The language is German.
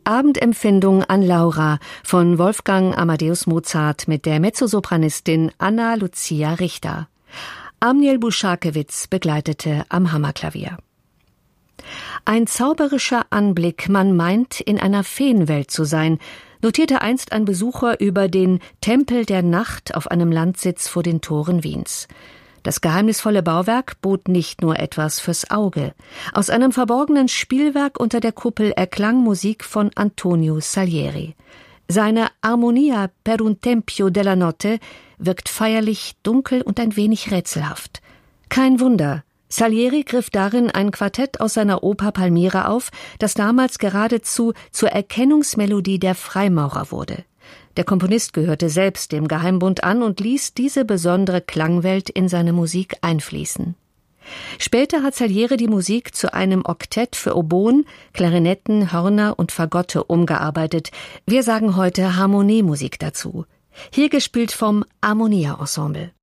Abendempfindung an Laura von Wolfgang Amadeus Mozart mit der Mezzosopranistin Anna Lucia Richter. Amniel Buschakewitz begleitete am Hammerklavier. Ein zauberischer Anblick, man meint, in einer Feenwelt zu sein, notierte einst ein Besucher über den Tempel der Nacht auf einem Landsitz vor den Toren Wiens. Das geheimnisvolle Bauwerk bot nicht nur etwas fürs Auge. Aus einem verborgenen Spielwerk unter der Kuppel erklang Musik von Antonio Salieri. Seine Armonia per un tempio della notte wirkt feierlich, dunkel und ein wenig rätselhaft. Kein Wunder, Salieri griff darin ein Quartett aus seiner Oper Palmira auf, das damals geradezu zur Erkennungsmelodie der Freimaurer wurde. Der Komponist gehörte selbst dem Geheimbund an und ließ diese besondere Klangwelt in seine Musik einfließen. Später hat Salieri die Musik zu einem Oktett für Oboen, Klarinetten, Hörner und Fagotte umgearbeitet. Wir sagen heute Harmoniemusik dazu. Hier gespielt vom Armonia Ensemble.